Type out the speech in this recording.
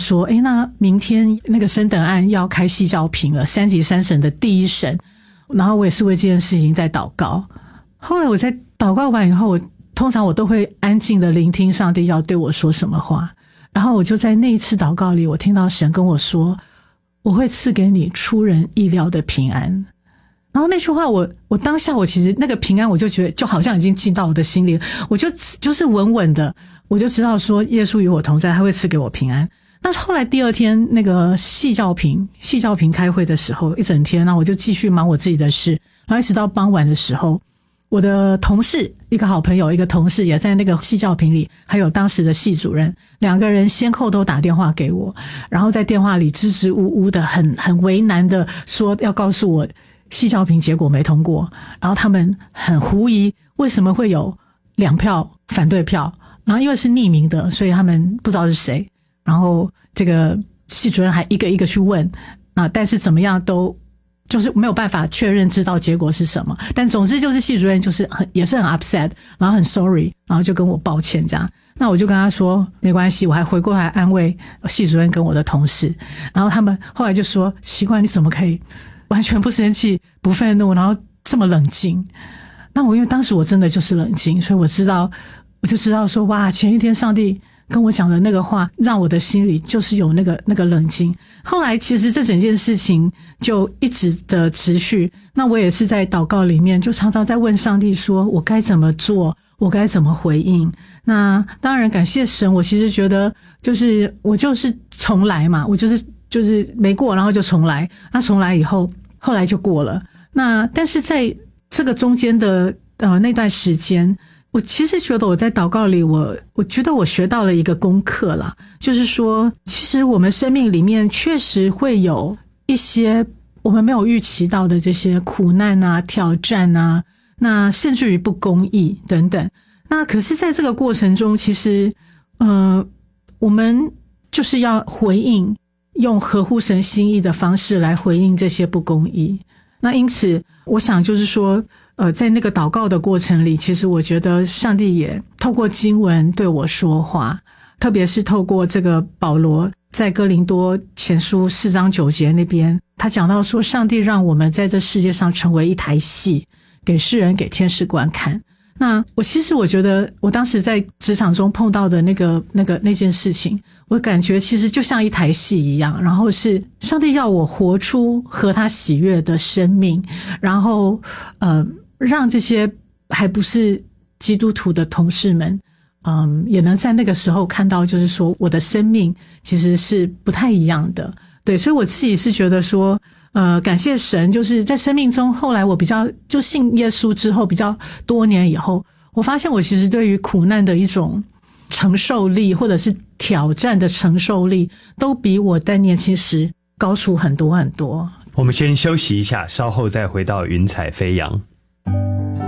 说那明天那个升等案要开细教评了，3级3审的第一审，然后我也是为这件事情在祷告。后来我在祷告完以后，通常我都会安静的聆听上帝要对我说什么话，然后我就在那一次祷告里，我听到神跟我说，我会赐给你出人意料的平安。然后那句话我当下我其实那个平安我就觉得就好像已经进到我的心里，我就是稳稳的，我就知道说耶稣与我同在，他会赐给我平安。那后来第二天那个细教评开会的时候，一整天，那我就继续忙我自己的事，然后一直到傍晚的时候，我的同事，一个好朋友，一个同事也在那个细教评里，还有当时的系主任，两个人先后都打电话给我，然后在电话里支支吾吾的很为难的说要告诉我细教评结果没通过，然后他们很狐疑为什么会有2票反对票，然后因为是匿名的，所以他们不知道是谁，然后这个系主任还一个一个去问但是怎么样都就是没有办法确认知道结果是什么，但总之就是系主任就是也是很 upset， 然后很 sorry， 然后就跟我抱歉这样。那我就跟他说没关系，我还回过来安慰系主任跟我的同事，然后他们后来就说奇怪你怎么可以完全不生气不愤怒，然后这么冷静。那我因为当时我真的就是冷静，所以我就知道说哇，前一天上帝跟我讲的那个话让我的心里就是有那个冷静。后来其实这整件事情就一直的持续，那我也是在祷告里面就常常在问上帝说我该怎么做，我该怎么回应。那当然感谢神，我其实觉得我就是重来嘛，我就是没过然后就重来，那重来以后后来就过了。那但是在这个中间的那段时间，我其实觉得我在祷告里我觉得我学到了一个功课啦，就是说其实我们生命里面确实会有一些我们没有预期到的这些苦难啊挑战啊，那甚至于不公义等等。那可是在这个过程中其实我们就是要回应，用合乎神心意的方式来回应这些不公义。那因此我想就是说在那个祷告的过程里，其实我觉得上帝也透过经文对我说话，特别是透过这个保罗在哥林多前书4章9节那边，他讲到说上帝让我们在这世界上成为一台戏，给世人给天使观看。那其实我觉得我当时在职场中碰到的那件事情，我感觉其实就像一台戏一样，然后是上帝要我活出合他喜悦的生命，然后让这些还不是基督徒的同事们也能在那个时候看到就是说我的生命其实是不太一样的。对，所以我自己是觉得说感谢神，就是在生命中后来我比较就信耶稣之后比较多年以后，我发现我其实对于苦难的一种承受力或者是挑战的承受力都比我在年轻时高出很多很多。 我们先休息一下，稍后再回到云彩飞扬。